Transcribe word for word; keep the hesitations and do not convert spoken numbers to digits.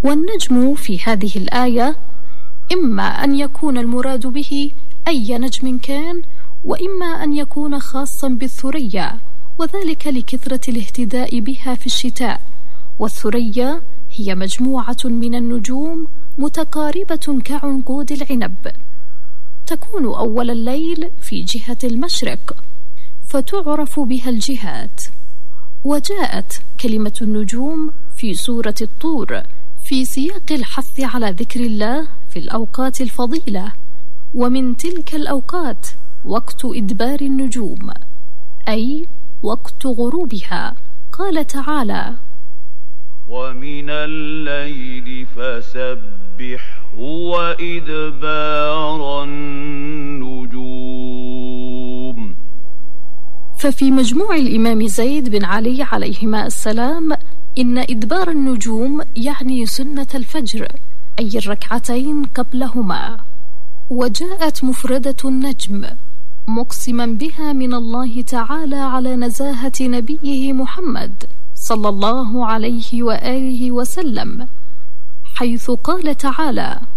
والنجم في هذه الآية إما أن يكون المراد به أي نجم كان، وإما أن يكون خاصا بالثريا، وذلك لكثرة الاهتداء بها في الشتاء. والثريا هي مجموعة من النجوم متقاربة كعنقود العنب، تكون أول الليل في جهة المشرق، فتعرف بها الجهات. وجاءت كلمة النجوم في سورة الطور في سياق الحث على ذكر الله في الأوقات الفضيلة، ومن تلك الأوقات وقت إدبار النجوم، أي وقت غروبها. قال تعالى: ومن الليل فسبحه وإدبار النجوم. ففي مجموع الإمام زيد بن علي عليهما السلام إن إدبار النجوم يعني سنة الفجر، أي الركعتين قبلهما. وجاءت مفردة النجم مقسما بها من الله تعالى على نزاهة نبيه محمد صلى الله عليه وآله وسلم، حيث قال تعالى: